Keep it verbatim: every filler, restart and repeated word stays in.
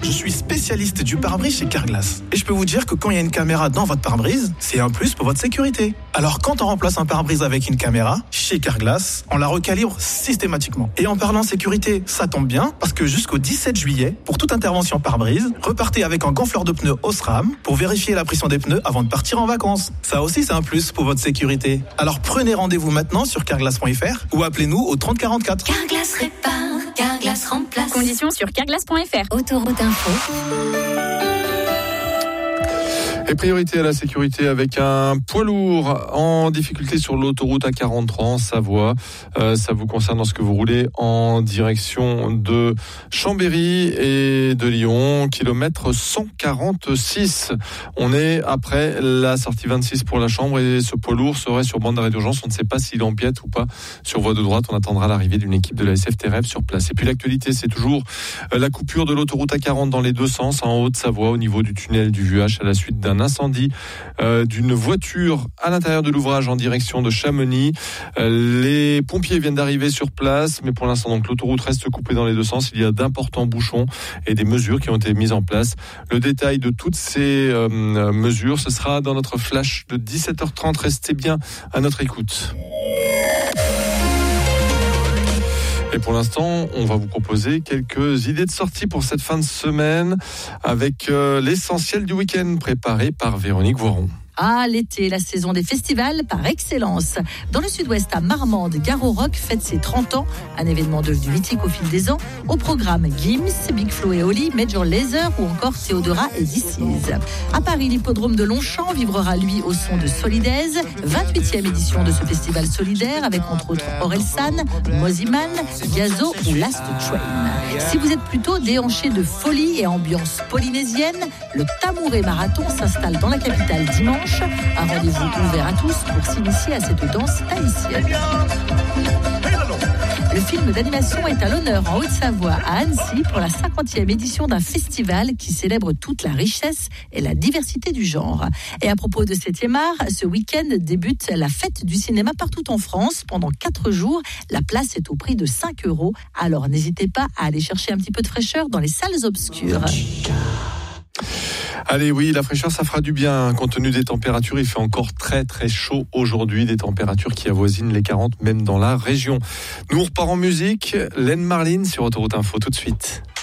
je suis spécialiste du pare-brise chez Carglass. Et je peux vous dire que quand il y a une caméra dans votre pare-brise, c'est un plus pour votre sécurité. Alors quand on remplace un pare-brise avec une caméra, chez Carglass, on la recalibre systématiquement. Et en parlant sécurité, ça tombe bien, parce que jusqu'au dix-sept juillet, pour toute intervention pare-brise, repartez avec un gonfleur de pneus Osram pour vérifier la pression des pneus avant de partir en vacances. Ça aussi, c'est un plus pour votre sécurité. Alors prenez rendez-vous maintenant sur carglass point f r ou appelez-nous au trente quarante-quatre. Carglass répare, Carglass remplace. Conditions sur carglass point f r. Autoroute Info. Et priorité à la sécurité avec un poids lourd en difficulté sur l'autoroute A quarante-trois en Savoie. Euh, ça vous concerne lorsque vous roulez en direction de Chambéry et de Lyon, kilomètre cent quarante-six. On est après la sortie vingt-six pour la Chambre et ce poids lourd serait sur bande d'arrêt d'urgence. On ne sait pas s'il empiète ou pas sur voie de droite. On attendra l'arrivée d'une équipe de la S F T R F sur place. Et puis l'actualité, c'est toujours la coupure de l'autoroute A quarante dans les deux sens en Haute-Savoie au niveau du tunnel du Vuache à la suite d'un incendie euh, d'une voiture à l'intérieur de l'ouvrage en direction de Chamonix. Euh, les pompiers viennent d'arriver sur place, mais pour l'instant donc l'autoroute reste coupée dans les deux sens. Il y a d'importants bouchons et des mesures qui ont été mises en place. Le détail de toutes ces euh, mesures, ce sera dans notre flash de dix-sept heures trente. Restez bien à notre écoute. Et pour l'instant, on va vous proposer quelques idées de sortie pour cette fin de semaine avec euh, l'essentiel du week-end préparé par Véronique Voiron. Ah, l'été, la saison des festivals par excellence. Dans le sud-ouest, à Marmande, Garo Rock fête ses trente ans, un événement devenu mythique au fil des ans. Au programme Gims, Big Flo et Oli, Major Lazer ou encore Theodora et This Is. À Paris, l'hippodrome de Longchamp vibrera lui au son de Solidaise, vingt-huitième édition de ce festival solidaire avec entre autres Orelsan, Moziman, Gazo ou Last Train. Si vous êtes plutôt déhanché de folie et ambiance polynésienne, le Tamouré Marathon s'installe dans la capitale dimanche. Un rendez-vous ouvert à tous pour s'initier à cette danse tahitienne. Le film d'animation est à l'honneur en Haute-Savoie à Annecy pour la cinquantième édition d'un festival qui célèbre toute la richesse et la diversité du genre. Et à propos de septième art, ce week-end débute la fête du cinéma partout en France. Pendant quatre jours, la place est au prix de cinq euros. Alors n'hésitez pas à aller chercher un petit peu de fraîcheur dans les salles obscures. Allez, oui, la fraîcheur, ça fera du bien. Compte tenu des températures, il fait encore très très chaud aujourd'hui. Des températures qui avoisinent les quarante, même dans la région. Nous, on repart en musique. Len Marlin sur Autoroute Info tout de suite.